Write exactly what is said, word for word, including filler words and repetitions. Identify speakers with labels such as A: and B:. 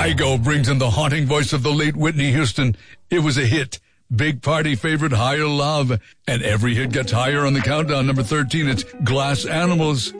A: Kygo brings in the haunting voice of the late Whitney Houston. It was a hit. Big party favorite, Higher Love. And every hit gets higher on the countdown. Number thirteen, it's Glass Animals.